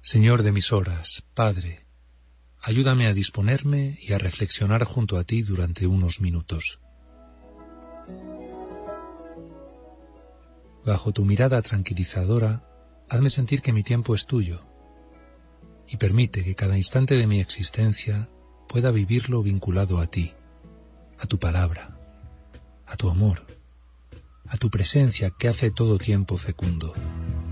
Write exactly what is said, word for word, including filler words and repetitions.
Señor de mis horas, Padre, ayúdame a disponerme y a reflexionar junto a ti durante unos minutos. Bajo tu mirada tranquilizadora, hazme sentir que mi tiempo es tuyo y permite que cada instante de mi existencia pueda vivirlo vinculado a ti, a tu palabra, a tu amor, a tu presencia que hace todo tiempo fecundo.